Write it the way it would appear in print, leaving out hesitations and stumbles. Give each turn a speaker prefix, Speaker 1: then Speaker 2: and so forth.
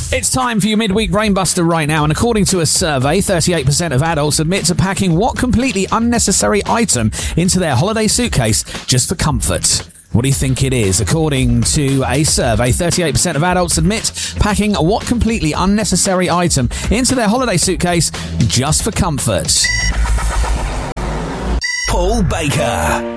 Speaker 1: It's time for your midweek Brainbuster right now, and according to a survey, 38% of adults admit to packing what completely unnecessary item into their holiday suitcase just for comfort. What do you think it is? According to a survey, 38% of adults admit packing what completely unnecessary item into their holiday suitcase just for comfort.
Speaker 2: Paul Baker.